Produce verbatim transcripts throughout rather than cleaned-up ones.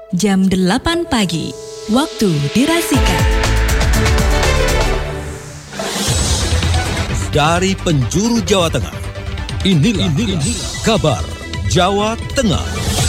jam delapan pagi, waktu dirasikan. Dari penjuru Jawa Tengah, inilah, inilah kabar Jawa Tengah.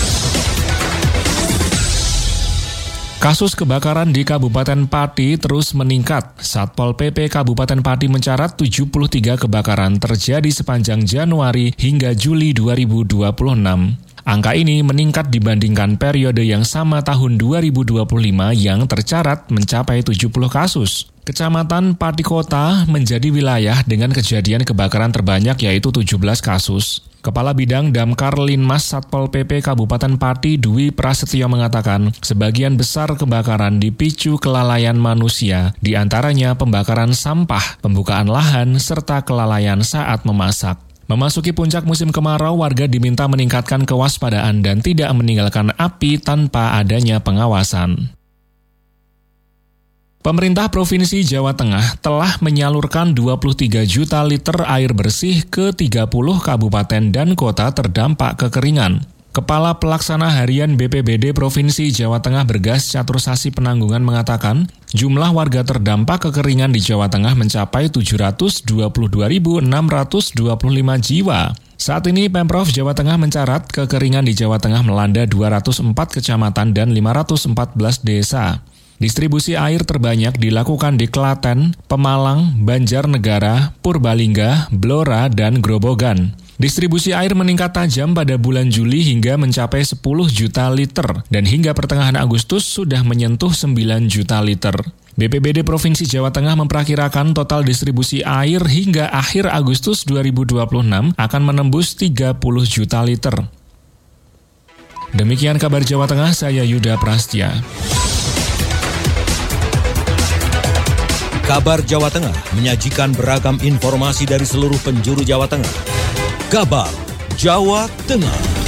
Kasus kebakaran di Kabupaten Pati terus meningkat. Satpol P P Kabupaten Pati mencatat tujuh puluh tiga kebakaran terjadi sepanjang Januari hingga Juli dua ribu dua puluh enam. Angka ini meningkat dibandingkan periode yang sama tahun dua ribu dua puluh lima yang tercatat mencapai tujuh puluh kasus. Kecamatan Pati Kota menjadi wilayah dengan kejadian kebakaran terbanyak yaitu tujuh belas kasus. Kepala Bidang Damkar Linmas Satpol P P Kabupaten Pati Dwi Prasetyo mengatakan sebagian besar kebakaran dipicu kelalaian manusia, di antaranya pembakaran sampah, pembukaan lahan, serta kelalaian saat memasak. Memasuki puncak musim kemarau, warga diminta meningkatkan kewaspadaan dan tidak meninggalkan api tanpa adanya pengawasan. Pemerintah Provinsi Jawa Tengah telah menyalurkan dua puluh tiga juta liter air bersih ke tiga puluh kabupaten dan kota terdampak kekeringan. Kepala Pelaksana Harian B P B D Provinsi Jawa Tengah Bergas Catursasi Penanggungan mengatakan, jumlah warga terdampak kekeringan di Jawa Tengah mencapai tujuh ratus dua puluh dua ribu enam ratus dua puluh lima jiwa. Saat ini Pemprov Jawa Tengah mencatat kekeringan di Jawa Tengah melanda dua ratus empat kecamatan dan lima ratus empat belas desa. Distribusi air terbanyak dilakukan di Klaten, Pemalang, Banjarnegara, Purbalingga, Blora, dan Grobogan. Distribusi air meningkat tajam pada bulan Juli hingga mencapai sepuluh juta liter dan hingga pertengahan Agustus sudah menyentuh sembilan juta liter. B P B D Provinsi Jawa Tengah memperkirakan total distribusi air hingga akhir Agustus dua ribu dua puluh enam akan menembus tiga puluh juta liter. Demikian kabar Jawa Tengah, saya Yuda Prastya. Kabar Jawa Tengah menyajikan beragam informasi dari seluruh penjuru Jawa Tengah. Kabar Jawa Tengah.